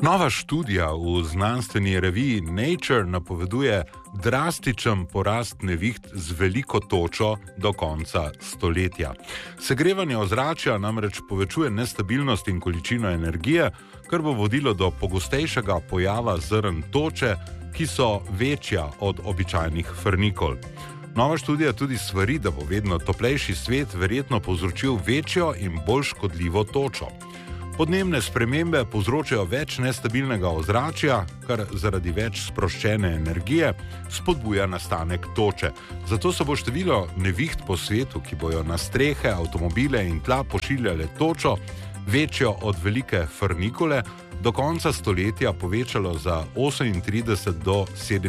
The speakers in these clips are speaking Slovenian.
Nova študija v znanstveni reviji Nature napoveduje drastičen porast neviht z veliko točo do konca stoletja. Segrevanje ozračja namreč povečuje nestabilnost in količino energije, kar bo vodilo do pogostejšega pojava zrn toče, ki so večja od običajnih frnikol. Nova študija tudi svari, da bo vedno toplejši svet verjetno povzročil večjo in bolj škodljivo točo. Podnebne spremembe povzročajo več nestabilnega ozračja, kar zaradi več sproščene energije spodbuja nastanek toče. Zato se bo število neviht po svetu, ki bojo na strehe, avtomobile in tla pošiljale točo, večjo od velike frnikole, do konca stoletja povečalo za 38 do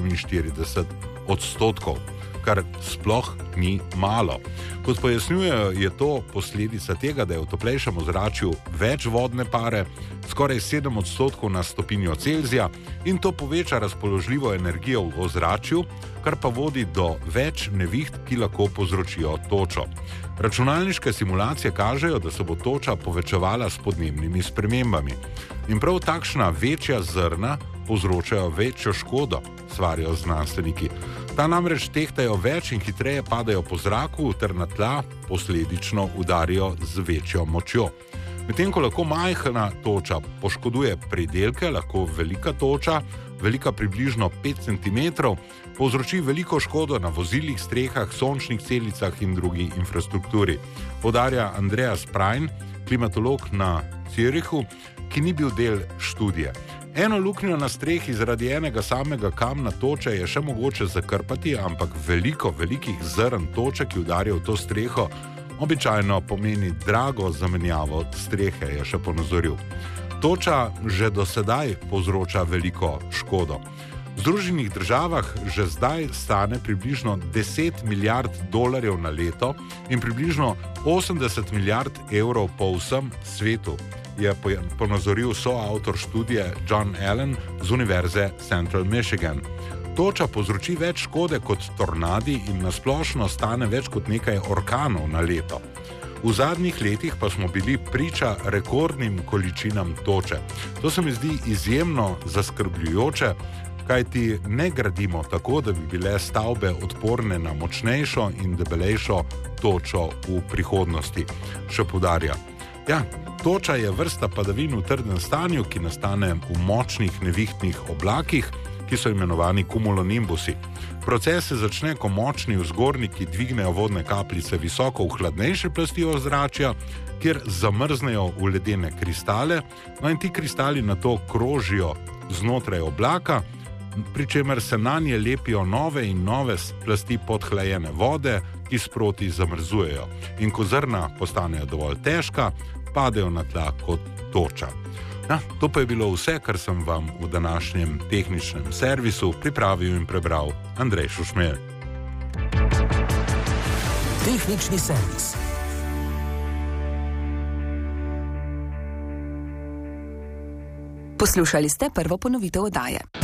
47 odstotkov, kar sploh ni malo. Kot pojasnjujejo, je to posledica tega, da je v toplejšem ozračju več vodne pare, skoraj 7 odstotkov na stopinjo Celzija, in to poveča razpoložljivo energijo v ozračju, kar pa vodi do več neviht, ki lahko povzročijo točo. Računalniške simulacije kažejo, da se bo toča povečevala s podnebnimi spremembami. In prav takšna večja zrna povzročajo večjo škodo, svarijo znanstveniki. Ta namreč tehtajo več in hitreje padajo po zraku ter na tla posledično udarijo z večjo močjo. Medtem ko lahko majhna toča poškoduje pridelke, lahko velika toča, velika približno 5 cm, povzroči veliko škodo na vozilih, strehah, sončnih celicah in drugi infrastrukturi. Poudarja Andreas Prajn, klimatolog na Zürichu, ki ni bil del študije. Eno luknjo na strehi zaradi enega samega kamna toče je še mogoče zakrpati, ampak velikih zrn toče, ki udarijo v to streho, običajno pomeni drago zamenjavo strehe, je še ponazoril. Toča že do sedaj povzroča veliko škodo. V Združenih državah že zdaj stane približno 10 milijard dolarjev na leto in približno 80 milijard evrov po vsem svetu, je ponazoril soavtor študije John Allen z Univerze Central Michigan. Toča povzroči več škode kot tornadi in nasplošno stane več kot nekaj orkanov na leto. V zadnjih letih pa smo bili priča rekordnim količinam toče. To se mi zdi izjemno zaskrbljujoče, kajti ne gradimo tako, da bi bile stavbe odporne na močnejšo in debelejšo točo v prihodnosti, še poudarja. Ja, toča je vrsta padavin v trdem stanju, ki nastane v močnih nevihtnih oblakih, ki so imenovani cumulonimbusi. Proces se začne, ko močni vzgorniki dvignejo vodne kapljice visoko v hladnejše plasti ozračja, kjer zamrznejo v ledene kristale, no in ti kristali nato krožijo znotraj oblaka, pri čemer se nanje lepijo nove in nove plasti podhlajene vode, ki sproti zamrzujejo. In ko zrna postanejo dovolj težka, padejo na tla kot toča. Ja, to pa je bilo vse, kar sem vam v današnjem tehničnem servisu pripravil in prebral Andrej Šušmelj. Tehnični servis. Poslušali ste prvo ponovitev oddaje.